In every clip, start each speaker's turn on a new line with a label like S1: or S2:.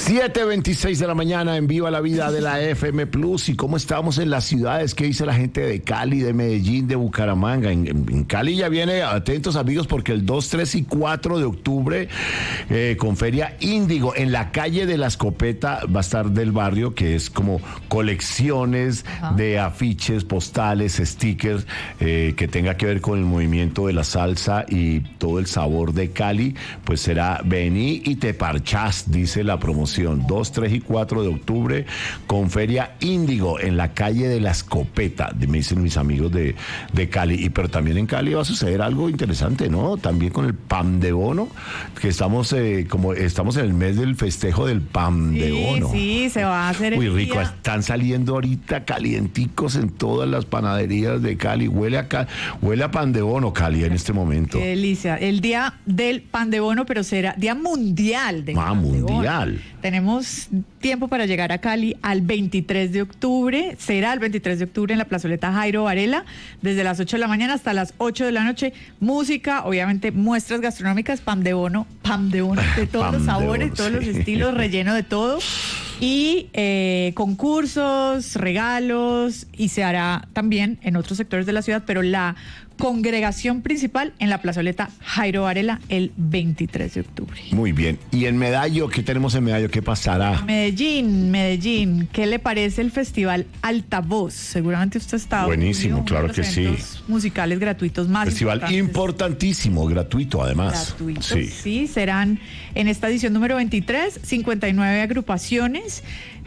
S1: 7:26 de la mañana en Viva la Vida de la FM Plus. ¿Y cómo estamos en las ciudades? ¿Qué dice la gente de Cali, de Medellín, de Bucaramanga? En Cali ya viene, atentos amigos, porque el 2, 3 y 4 de octubre con Feria Índigo en la calle de la Escopeta va a estar del barrio, que es como colecciones de afiches, postales, stickers que tenga que ver con el movimiento de la salsa y todo el sabor de Cali. Pues será vení y te parchás, dice la promoción. 2, 3 y 4 de octubre con Feria Índigo en la calle de la Escopeta, me dicen mis amigos de Cali. Pero también en Cali va a suceder algo interesante, ¿no? También con el pan de bono, que estamos en el mes del festejo del pan de bono.
S2: Sí, se va a hacer
S1: muy
S2: el
S1: rico.
S2: día.
S1: Están saliendo ahorita calienticos en todas las panaderías de Cali. Huele a pan de bono Cali en este momento.
S2: Qué delicia. El día del pan de bono, pero será día mundial de pan de bono.
S1: Mundial.
S2: Tenemos tiempo para llegar a Cali al 23 de octubre. Será el 23 de octubre en la plazoleta Jairo Varela, desde las 8 de la mañana hasta las 8 de la noche. Música, obviamente muestras gastronómicas, pan de bono de todos los sabores, todos los estilos, relleno de todo. Y concursos, regalos, y se hará también en otros sectores de la ciudad, pero la congregación principal en la plazoleta Jairo Varela el 23 de octubre.
S1: Muy bien. ¿Y en Medallo? ¿Qué tenemos en Medallo? ¿Qué pasará?
S2: Medellín. ¿Qué le parece el festival Altavoz? Seguramente usted está...
S1: Buenísimo, claro que sí.
S2: Musicales gratuitos más
S1: festival importantísimo, gratuito además.
S2: Sí, serán en esta edición número 23, 59 agrupaciones,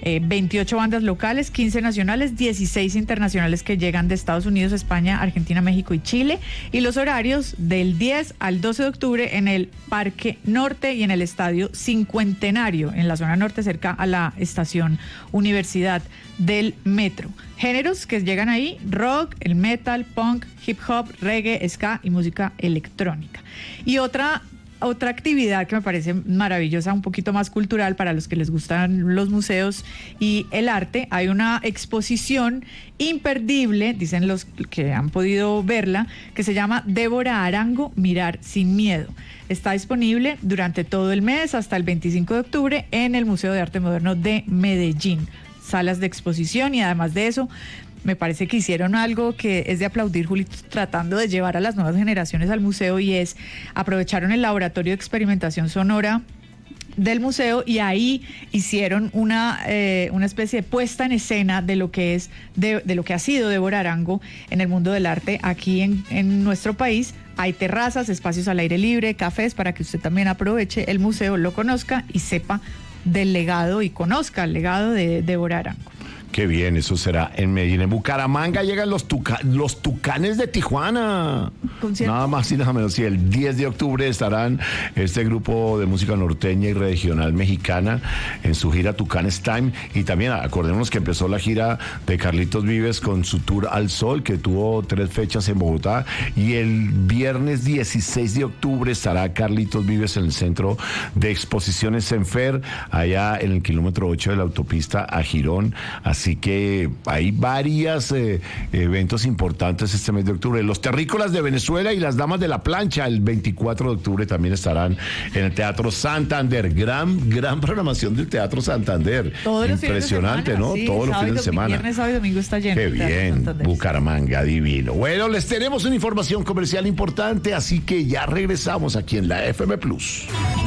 S2: 28 bandas locales, 15 nacionales, 16 internacionales que llegan de Estados Unidos, España, Argentina, México y Chile. Y los horarios del 10 al 12 de octubre en el Parque Norte y en el Estadio Cincuentenario, en la zona norte, cerca a la estación Universidad del Metro. Géneros que llegan ahí: rock, el metal, punk, hip hop, reggae, ska y música electrónica. Y otra actividad que me parece maravillosa, un poquito más cultural para los que les gustan los museos y el arte. Hay una exposición imperdible, dicen los que han podido verla, que se llama Débora Arango, Mirar sin Miedo. Está disponible durante todo el mes hasta el 25 de octubre en el Museo de Arte Moderno de Medellín. Salas de exposición, y además de eso, me parece que hicieron algo que es de aplaudir, Juli, tratando de llevar a las nuevas generaciones al museo, y aprovecharon el laboratorio de experimentación sonora del museo y ahí hicieron una especie de puesta en escena de lo que es de lo que ha sido Débora Arango en el mundo del arte aquí en nuestro país. Hay terrazas, espacios al aire libre, cafés, para que usted también aproveche el museo, lo conozca y sepa del legado y conozca el legado de Débora Arango.
S1: Qué bien, eso será en Medellín. En Bucaramanga llegan los Tucanes de Tijuana.
S2: ¿Concierto?
S1: Nada más y nada menos. Sí, el 10 de octubre estarán este grupo de música norteña y regional mexicana en su gira Tucanes Time. Y también acordémonos que empezó la gira de Carlitos Vives con su Tour al Sol, que tuvo 3 fechas en Bogotá. Y el viernes 16 de octubre estará Carlitos Vives en el Centro de Exposiciones Senfer, allá en el kilómetro 8 de la autopista a Girón. Así que hay varios eventos importantes este mes de octubre. Los terrícolas de Venezuela y las damas de la plancha el 24 de octubre también estarán en el Teatro Santander. Gran programación del Teatro Santander. Impresionante, ¿no?
S2: Sí,
S1: todos los fines de semana.
S2: Viernes, sábado y domingo está lleno.
S1: Qué bien, Bucaramanga, divino. Bueno, les tenemos una información comercial importante, así que ya regresamos aquí en la FM Plus.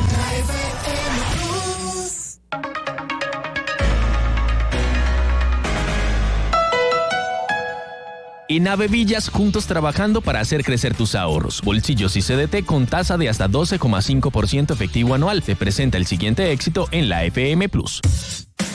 S3: En Avevillas, juntos trabajando para hacer crecer tus ahorros. Bolsillos y CDT con tasa de hasta 12,5% efectivo anual. Te presenta el siguiente éxito en la FM Plus.